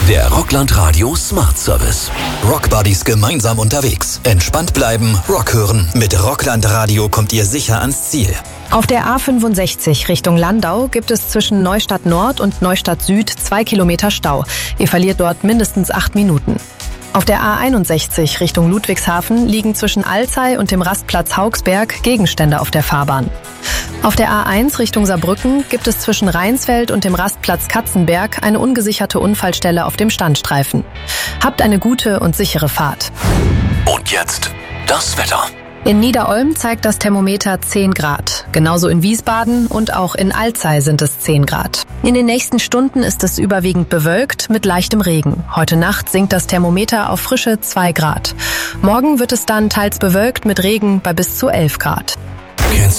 Der Rockland Radio Smart Service. Rockbuddies gemeinsam unterwegs. Entspannt bleiben, Rock hören. Mit Rockland Radio kommt ihr sicher ans Ziel. Auf der A65 Richtung Landau gibt es zwischen Neustadt Nord und Neustadt Süd 2 Kilometer Stau. Ihr verliert dort mindestens 8 Minuten. Auf der A61 Richtung Ludwigshafen liegen zwischen Alzey und dem Rastplatz Haugsberg Gegenstände auf der Fahrbahn. Auf der A1 Richtung Saarbrücken gibt es zwischen Rheinsfeld und dem Rastplatz Katzenberg eine ungesicherte Unfallstelle auf dem Standstreifen. Habt eine gute und sichere Fahrt. Und jetzt das Wetter. In Niederolm zeigt das Thermometer 10 Grad. Genauso in Wiesbaden und auch in Alzey sind es 10 Grad. In den nächsten Stunden ist es überwiegend bewölkt mit leichtem Regen. Heute Nacht sinkt das Thermometer auf frische 2 Grad. Morgen wird es dann teils bewölkt mit Regen bei bis zu 11 Grad.